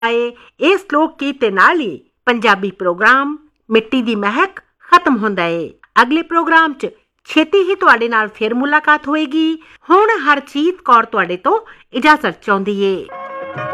ਇਹ ਸ਼ਲੋਕ ਗੀਤ ਦੇ ਨਾਲ ਹੀ ਪੰਜਾਬੀ ਪ੍ਰੋਗਰਾਮ ਮਿੱਟੀ ਦੀ ਮਹਿਕ ਖਤਮ ਹੁੰਦਾ ਏ। ਅਗਲੇ ਪ੍ਰੋਗਰਾਮ 'ਚ ਛੇਤੀ ਹੀ ਤੁਹਾਡੇ ਨਾਲ ਫਿਰ ਮੁਲਾਕਾਤ ਹੋਏਗੀ। ਹੁਣ ਹਰਜੀਤ ਕੌਰ ਤੁਹਾਡੇ ਤੋਂ ਇਜਾਜ਼ਤ ਚਾਹੁੰਦੀ ਏ।